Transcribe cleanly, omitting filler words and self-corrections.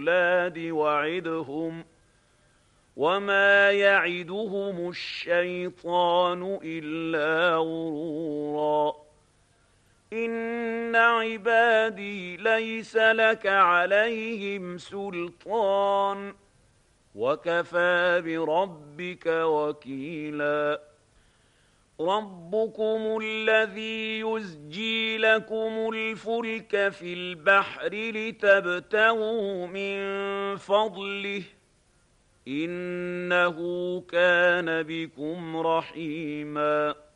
الأولاد وعدهم وما يعدهم الشيطان إلا غرورا إن عبادي ليس لك عليهم سلطان وكفى بربك وكيلا ربكم الذي يزجي لكم الفلك في البحر لتبتغوا من فضله إنه كان بكم رحيما